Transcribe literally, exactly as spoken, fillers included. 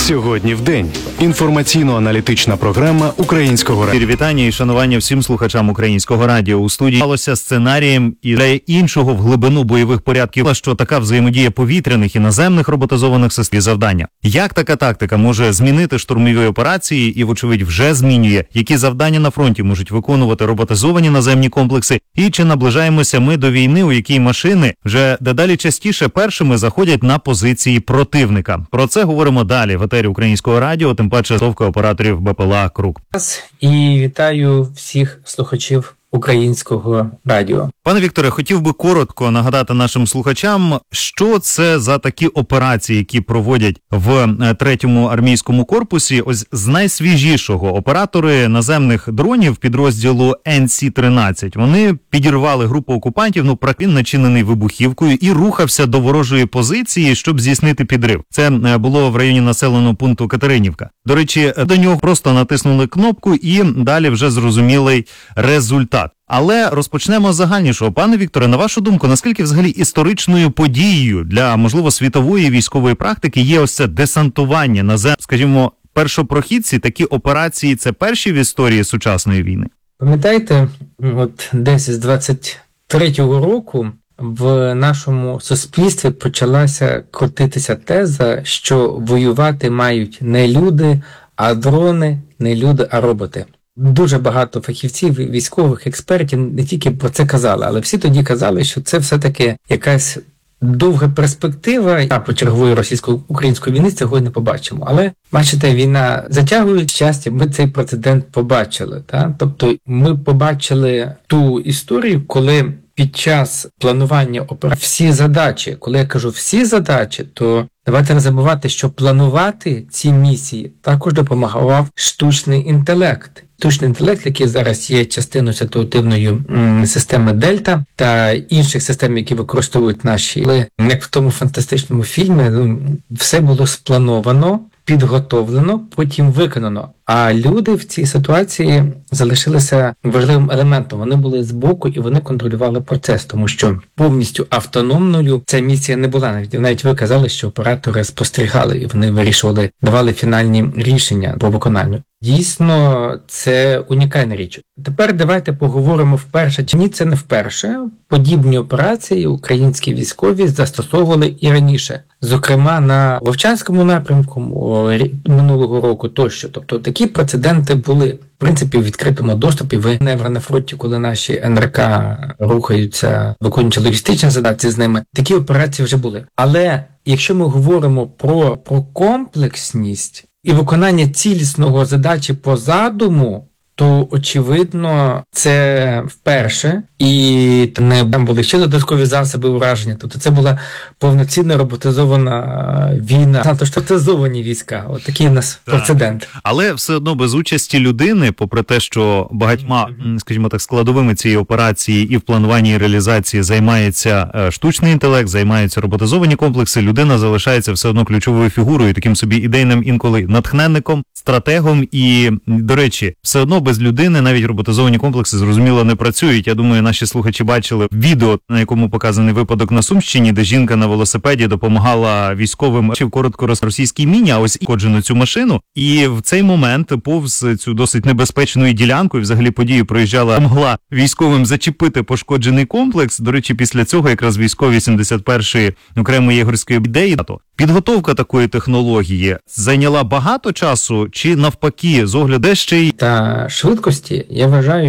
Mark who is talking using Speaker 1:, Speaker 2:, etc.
Speaker 1: Сьогодні в день. Інформаційно-аналітична програма Українського радіо.
Speaker 2: Вітання і шанування всім слухачам Українського радіо. У студії сталося сценарієм і для іншого в глибину бойових порядків, що така взаємодія повітряних і наземних роботизованих систем завдання. Як така тактика може змінити штурмові операції і, вочевидь, вже змінює, які завдання на фронті можуть виконувати роботизовані наземні комплекси, і чи наближаємося ми до війни, у якій машини вже дедалі частіше першими заходять на позиції противника. Про це говоримо далі в етері Українського радіо, тим паче совка операторів БПЛА «Крук».
Speaker 3: І вітаю всіх слухачів Українського радіо.
Speaker 2: Пане Вікторе, хотів би коротко нагадати нашим слухачам, що це за такі операції, які проводять в третьому армійському корпусі. Ось з найсвіжішого оператори наземних дронів підрозділу ен сі тринадцять. Вони підірвали групу окупантів, ну, практично начинений вибухівкою, і рухався до ворожої позиції, щоб здійснити підрив. Це було в районі населеного пункту Катеринівка. До речі, до нього просто натиснули кнопку і далі вже зрозумілий результат. Але розпочнемо з загальнішого. Пане Вікторе, на вашу думку, наскільки взагалі історичною подією для, можливо, світової військової практики є ось це десантування на землю, скажімо, першопрохідці, такі операції – це перші в історії сучасної війни?
Speaker 3: Пам'ятаєте, от десь з двадцять третього року в нашому суспільстві почалася крутитися теза, що воювати мають не люди, а дрони, не люди, а роботи. Дуже багато фахівців, військових експертів не тільки про це казали, але всі тоді казали, що це все-таки якась довга перспектива. А по чергової російсько-української війни цього не побачимо. Але, бачите, війна затягує, щастя, ми цей прецедент побачили. Та? Тобто ми побачили ту історію, коли під час планування операцій всі задачі, коли я кажу всі задачі, то давайте не забувати, що планувати ці місії також допомагав штучний інтелект. Штучний інтелект, який зараз є частиною ситуативної м, системи Дельта та інших систем, які використовують наші. Але як в тому фантастичному фільмі, ну, все було сплановано, підготовлено, потім виконано. А люди в цій ситуації залишилися важливим елементом. Вони були збоку і вони контролювали процес, тому що повністю автономною ця місія не була. Навіть, навіть ви казали, що оператори спостерігали і вони вирішували, давали фінальні рішення по виконанню. Дійсно, це унікальна річ. Тепер давайте поговоримо вперше. Чи ні, це не вперше. Подібні операції українські військові застосовували і раніше. Зокрема, на Вовчанському напрямку минулого року тощо. Тобто такі прецеденти були. В принципі, в відкритому доступі ви не на фронті, коли наші ен ер ка рухаються, виконуючи логістичні задачі з ними. Такі операції вже були. Але якщо ми говоримо про, про комплексність і виконання цілісного задачі по задуму, то, очевидно, це вперше, і не там були ще додаткові засоби ураження. Тобто це була повноцінна роботизована війна, автоматизовані війська. От такий у нас так. Прецедент.
Speaker 2: Але все одно без участі людини, попри те, що багатьма, скажімо так, складовими цієї операції і в плануванні і реалізації займається штучний інтелект, займаються роботизовані комплекси, людина залишається все одно ключовою фігурою, таким собі ідейним інколи натхненником, стратегом. І, до речі, все одно без людини навіть роботизовані комплекси, зрозуміло, не працюють. Я думаю, наші слухачі бачили відео, на якому показаний випадок на Сумщині, де жінка на велосипеді допомагала військовим, чи коротко російській міні, а ось коджену цю машину. І в цей момент повз цю досить небезпечну ділянку, і взагалі подію проїжджала, могла військовим зачепити пошкоджений комплекс. До речі, після цього якраз військові сімдесят першої окремої єгорської ідеї. Підготовка такої технології зайняла багато часу чи навпаки, з огляду ще й
Speaker 3: та швидкості, я вважаю,